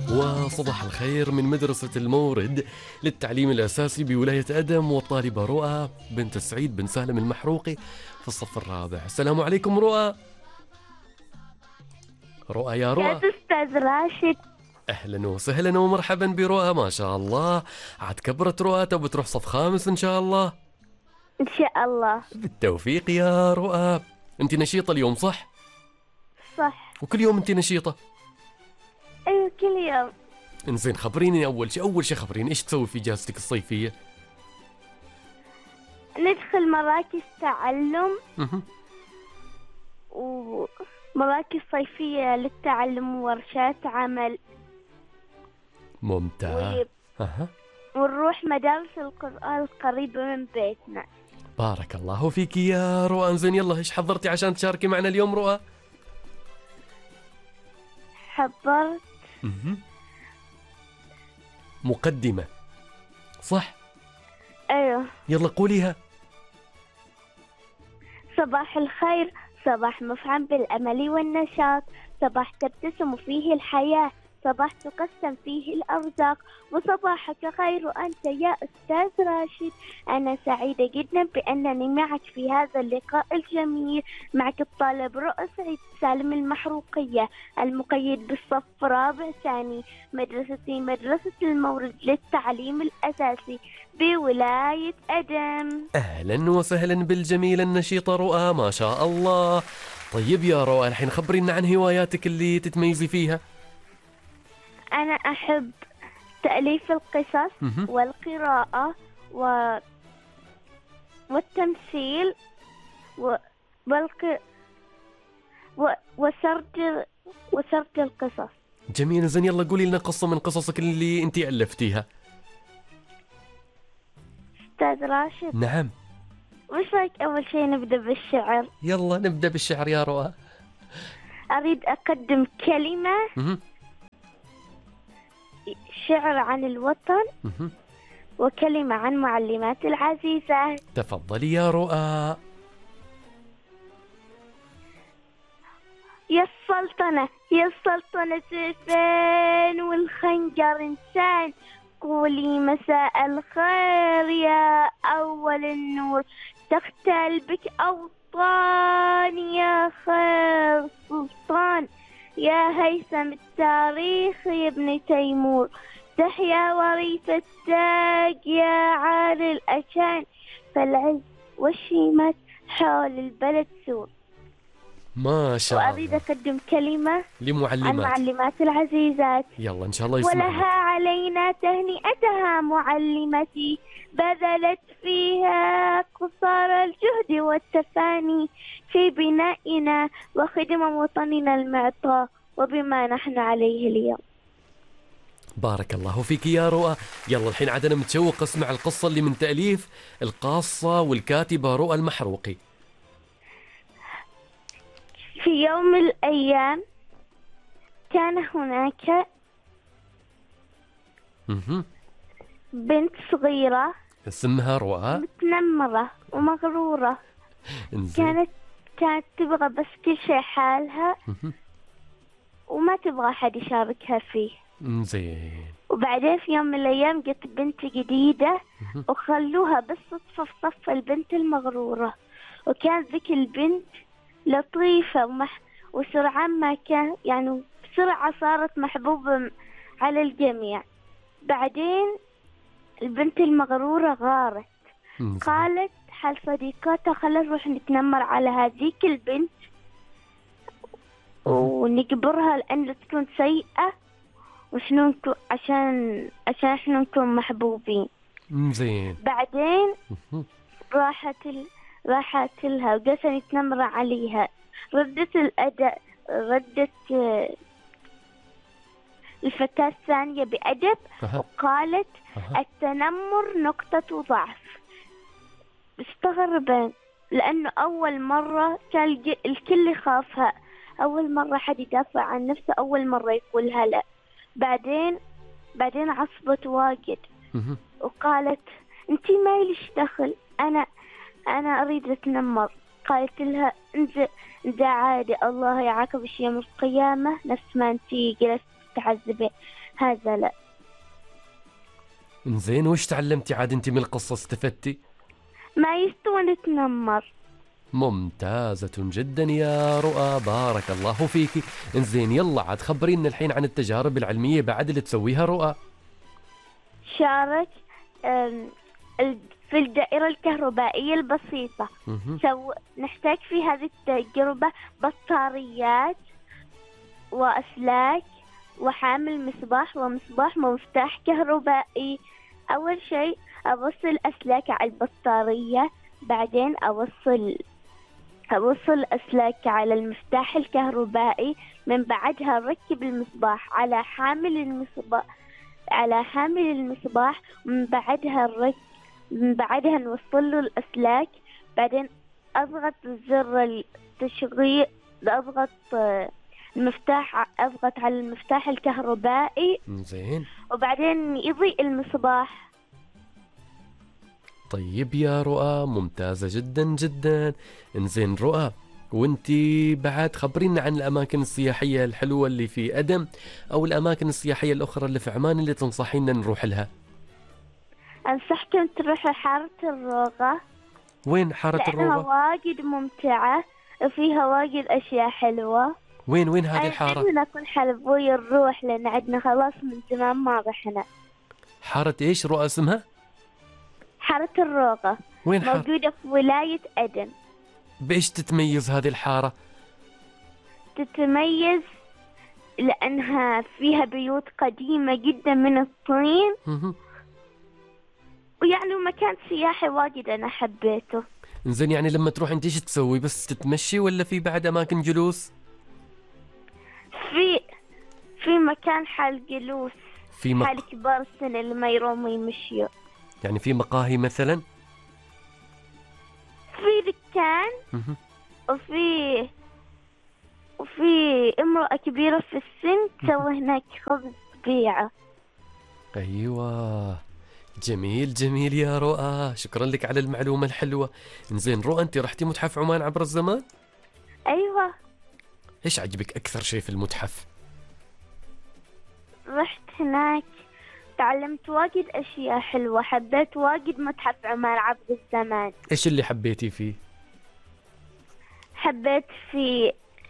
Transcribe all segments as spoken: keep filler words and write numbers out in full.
وصباح الخير من مدرسة المورد للتعليم الأساسي بولاية أدم، والطالبة رؤى بنت سعيد بن سالم المحروقي في الصف الرابع. السلام عليكم رؤى. رؤى يا رؤى. كيف أستاذ راشد؟ أهلا وسهلا ومرحبا برؤى، ما شاء الله عاد كبرت رؤى، تبى تروح صف خامس إن شاء الله. إن شاء الله. بالتوفيق يا رؤى. أنت نشيطة اليوم صح؟ صح. وكل يوم أنت نشيطة؟ أيوة كل يوم. إنزين خبريني أول شيء أول شيء خبريني إيش تسوي في إجازتك الصيفية؟ ندخل مراكز تعلم مه. ومراكز صيفية للتعلم وورشات عمل. ممتاز. و... أها. ونروح مدارس القرآن القريبة من بيتنا. بارك الله فيك يا رؤى. انزين يلا ايش حضرتي عشان تشاركي معنا اليوم رؤى؟ حضرت مه. مقدمة صح؟ أيوة. يلا قوليها. صباح الخير، صباح مفعم بالأمل والنشاط، صباح تبتسم فيه الحياة، صباح تقسم فيه الأرزاق، وصباحك خير أنت يا أستاذ راشد. أنا سعيدة جدا بأنني معك في هذا اللقاء الجميل. معك الطالب رؤى سعيد سالم المحروقية، المقيد بالصف رابع ثاني، مدرستي مدرسة المورد للتعليم الأساسي بولاية أدم. اهلا وسهلا بالجميلة النشيطة رؤى، ما شاء الله. طيب يا رؤى الحين خبرينا عن هواياتك اللي تتميزي فيها. أنا أحب تأليف القصص مه. والقراءة و... والتمثيل و... والق... و... وسرد وسرد القصص. جميل. زين يلا قولي لنا قصة من قصصك اللي انت ألفتيها. أستاذ راشد، نعم. وش رأيك أول شيء نبدأ بالشعر؟ يلا نبدأ بالشعر يا رؤى. أريد أقدم كلمة مه. شعر عن الوطن مه. وكلمة عن معلماتي العزيزة. تفضلي يا رؤى. يا السلطنة يا السلطنة سيفين والخنجر إنسان، قولي مساء الخير يا أول النور، تختل بك أوطان يا خير سلطان، يا هيثم التاريخ يا ابن تيمور، تحيا وريث التاج يا عالي الأشان، فالعز والشيمات حول البلد سور. ما شاء الله. وأريد أقدم كلمة عن لمعلمات. معلمات العزيزات. يلا إن شاء الله يسمعنا. ولها علينا تهنئتها معلمتي، بذلت فيها قصارى الجهد والتفاني في بنائنا وخدمة وطننا المعطاء وبما نحن عليه اليوم. بارك الله فيك يا رؤى. يلا الحين عاد أنا متشوق أسمع القصة اللي من تأليف القاصة والكاتبة رؤى المحروقي. في يوم من الأيام كان هناك مه. بنت صغيرة اسمها رؤى. متنمرة ومغرورة. انزين. كانت كانت تبغى بس كل شيء حالها مه. وما تبغى حد يشاركها فيه. انزين. وبعدين في يوم من الأيام جت بنت جديدة وخلوها بالصدفة في صف البنت المغرورة، وكانت ذيك البنت لطيفة ومح وسرعان ما كان يعني بسرعة صارت محبوبة على الجميع. بعدين البنت المغرورة غارت، انزين. قالت حال صديقاتها خلينا نروح نتنمر على هذيك البنت ونجبرها لأن تكون سيئة وشنو نكون عشان عشان احنا نكون محبوبين. انزين. بعدين مه. راحت ال... راحت لها وجلسوا يتنمر عليها. ردت الأداء ردت آه، الفتاة الثانية بأدب أها. وقالت أها. التنمر نقطة ضعف. استغربت لأنه أول مرة كان الج- الكل يخافها، أول مرة حد يدافع عن نفسه، أول مرة يقولها لا. بعدين بعدين عصبت واجد مه. وقالت انتي ما ليش دخل، أنا أنا أريد أتنمر. قالت لها انت ده عادي، الله يعاقبك يوم القيامة نفس ما انتي جلست تعذبي. هذا لا. إنزين، وش تعلمتي عاد أنت من القصة استفدتي؟ ما يستوي نتنمر. ممتازة جدا يا رؤى، بارك الله فيكي. إنزين يلا عاد خبرينا الحين عن التجارب العلمية بعد اللي تسويها رؤى. شارك أم، ال- في الدائرة الكهربائية البسيطة. مهم. سو... نحتاج في هذه التجربة بطاريات وأسلاك وحامل مصباح ومصباح ومفتاح كهربائي. أول شيء أوصل أسلاك على البطارية، بعدين أوصل أوصل الأسلاك على المفتاح الكهربائي، من بعدها نركب المصباح على حامل المصباح على حامل المصباح، من بعدها نرك من بعدها نوصل له الأسلاك، بعدين أضغط زر التشغيل أضغط آه، المفتاح أضغط على المفتاح الكهربائي، إنزين وبعدين يضيء المصباح. طيب يا رؤى، ممتازة جدا جدا. إنزين رؤى، وانتي بعد خبرينا عن الأماكن السياحية الحلوة اللي في أدم، أو الأماكن السياحية الأخرى اللي في عمان اللي تنصحينا نروح لها. أنصحكم تروحوا حارة الروضة وين حارة لأنها الروضة؟ واجد ممتعة وفيها واجد أشياء حلوة. وين وين هذه أنا الحارة؟ عندنا كل حال أبوي نروح لأن عندنا خلاص من زمان ما رحنا. حارة إيش رؤى اسمها؟ حارة الروضة وين حارة؟ موجودة في ولاية أدن. بإيش تتميز هذه الحارة؟ تتميز لأنها فيها بيوت قديمة جدا من الطين، مهم. ويعني مكان سياحي واجد أنا حبيته. إنزين يعني لما تروح انت ايش تسوي؟ بس تتمشي ولا في بعد أماكن جلوس؟ في في مكان حال جلوس، في مق... حال كبار السن اللي ما يروموا يمشيوا. يعني في مقاهي مثلا؟ في دكان، مهم. وفي وفي امرأة كبيرة في السن تسوي هناك خبز بيعة. أيوة، جميل جميل يا رؤى، شكرا لك على المعلومة الحلوة. إنزين رؤى، أنت رحتي متحف عمان عبر الزمان؟ أيوة، إيش عجبك أكثر شيء في المتحف؟ رحت هناك تعلمت واجد أشياء حلوة، حبيت واجد متحف عمان عبر الزمان. إيش اللي حبيتي فيه؟ حبيت في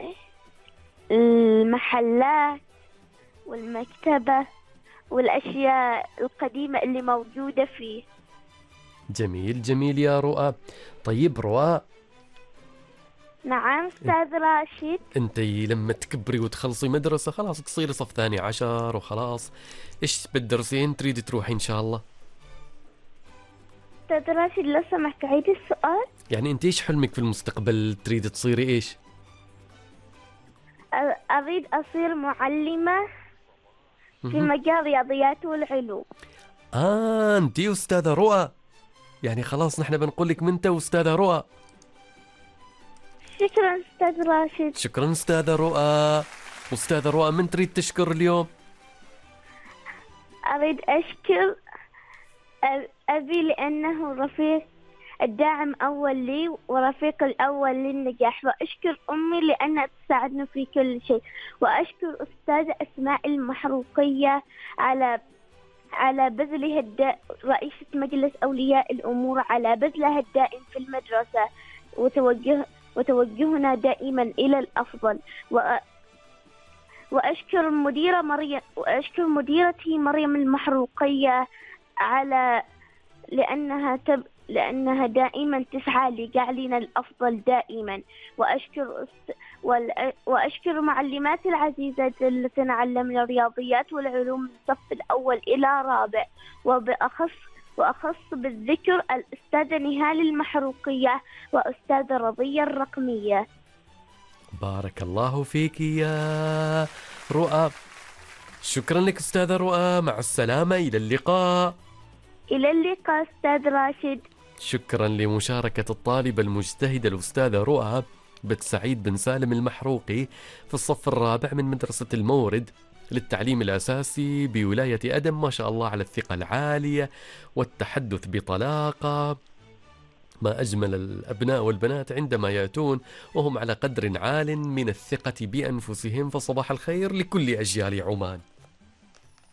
المحلات والمكتبة والأشياء القديمة اللي موجودة فيه. جميل جميل يا رؤى. طيب رؤى، نعم أستاذ راشد. أنت لما تكبري وتخلصي مدرسة خلاص تصيري صف ثاني عشر وخلاص، إيش بتدرسين تريدي تروحي إن شاء الله؟ أستاذ راشد لو سمحت عيد السؤال. يعني أنت إيش حلمك في المستقبل؟ تريدي تصيري إيش؟ أ- أريد أصير معلمة في مهم. مجال الرياضيات والعلوم. آه أنت أستاذة رؤى، يعني خلاص نحن بنقول لك منت أستاذة رؤى. شكرا أستاذ راشد. شكرا أستاذة رؤى. أستاذة رؤى، من تريد تشكر اليوم؟ أريد أشكر أ- أبي لأنه رفيق الداعم أول لي ورفيق الأول للنجاح، وأشكر أمي لأنها تساعدنا في كل شيء، وأشكر أستاذة أسماء المحروقية على على بذلها الدا... رئيسة مجلس أولياء الأمور على بذلها الدائم في المدرسة وتوجه وتوجهنا دائما إلى الأفضل. و... وأشكر مديرة مريم وأشكر مديرتي مريم المحروقية على لأنها تب... لأنها دائما تسعى لجعلنا الأفضل دائما. وأشكر أست... وال... وأشكر معلماتي العزيزة التي علمنا الرياضيات والعلوم من الصف الأول إلى رابع، وبأخص وأخص بالذكر الأستاذة نهال المحروقية وأستاذة رضية الرقمية. بارك الله فيك يا رؤى. شكرا لك أستاذة رؤى، مع السلامة، إلى اللقاء. إلى اللقاء أستاذ راشد. شكرا لمشاركة الطالبة المجتهدة الأستاذة رؤى بنت سعيد بن سالم المحروقي في الصف الرابع من مدرسة المورد للتعليم الأساسي بولاية أدم. ما شاء الله على الثقة العالية والتحدث بطلاقة. ما أجمل الأبناء والبنات عندما يأتون وهم على قدر عال من الثقة بأنفسهم. فصباح الخير لكل أجيال عمان.